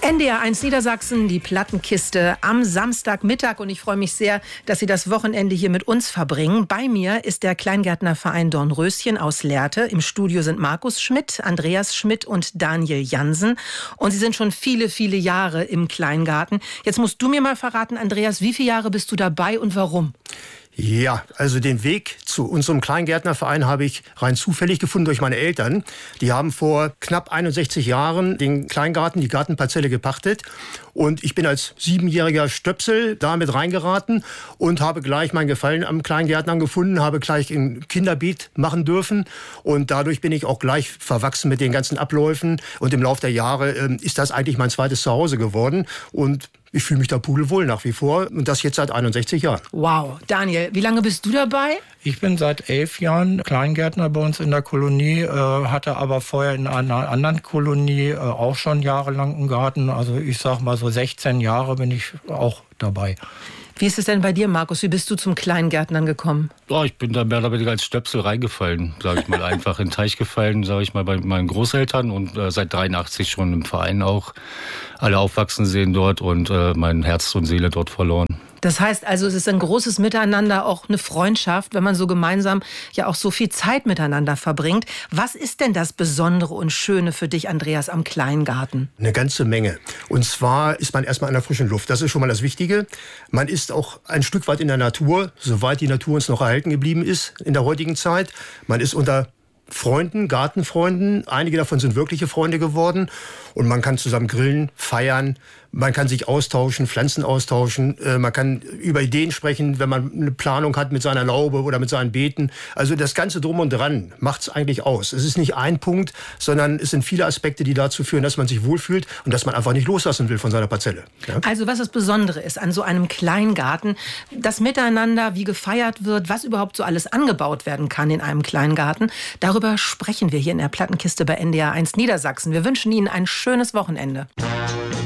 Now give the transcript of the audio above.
NDR1 Niedersachsen, die Plattenkiste am Samstagmittag. Und ich freue mich sehr, dass Sie das Wochenende hier mit uns verbringen. Bei mir ist der Kleingärtnerverein Dornröschen aus Lehrte. Im Studio sind Markus Schmidt, Andreas Schmidt und Daniel Jansen. Und Sie sind schon viele, viele Jahre im Kleingarten. Jetzt musst du mir mal verraten, Andreas, wie viele Jahre bist du dabei und warum? Ja, also den Weg zu unserem Kleingärtnerverein habe ich rein zufällig gefunden durch meine Eltern. Die haben vor knapp 61 Jahren den Kleingarten, die Gartenparzelle gepachtet. Und ich bin als 7-jähriger Stöpsel da mit reingeraten und habe gleich mein Gefallen am Kleingärtnern gefunden, habe gleich ein Kinderbeet machen dürfen. Und dadurch bin ich auch gleich verwachsen mit den ganzen Abläufen. Und im Laufe der Jahre ist das eigentlich mein zweites Zuhause geworden. Und ich fühle mich da pudelwohl nach wie vor und das jetzt seit 61 Jahren. Wow. Daniel, wie lange bist du dabei? Ich bin seit 11 Jahren Kleingärtner bei uns in der Kolonie, hatte aber vorher in einer anderen Kolonie auch schon jahrelang einen Garten. Also ich sag mal so 16 Jahre bin ich auch dabei. Wie ist es denn bei dir, Markus? Wie bist du zum Kleingärtnern gekommen? Ja, ich bin da mehr oder weniger als Stöpsel reingefallen, sage ich mal, einfach in den Teich gefallen, sage ich mal, bei meinen Großeltern und seit 83 schon im Verein auch. Alle aufwachsen sehen dort und mein Herz und Seele dort verloren. Das heißt also, es ist ein großes Miteinander, auch eine Freundschaft, wenn man so gemeinsam ja auch so viel Zeit miteinander verbringt. Was ist denn das Besondere und Schöne für dich, Andreas, am Kleingarten? Eine ganze Menge. Und zwar ist man erstmal an der frischen Luft. Das ist schon mal das Wichtige. Man ist auch ein Stück weit in der Natur, soweit die Natur uns noch erhalten geblieben ist in der heutigen Zeit. Man ist unter Freunden, Gartenfreunden. Einige davon sind wirkliche Freunde geworden. Und man kann zusammen grillen, feiern. Man kann sich austauschen, Pflanzen austauschen. Man kann über Ideen sprechen, wenn man eine Planung hat mit seiner Laube oder mit seinen Beeten. Also das Ganze drum und dran macht's eigentlich aus. Es ist nicht ein Punkt, sondern es sind viele Aspekte, die dazu führen, dass man sich wohlfühlt und dass man einfach nicht loslassen will von seiner Parzelle. Ja? Also was das Besondere ist an so einem Kleingarten, das Miteinander, wie gefeiert wird, was überhaupt so alles angebaut werden kann in einem Kleingarten, darüber sprechen wir hier in der Plattenkiste bei NDR1 Niedersachsen. Wir wünschen Ihnen ein schönes Wochenende.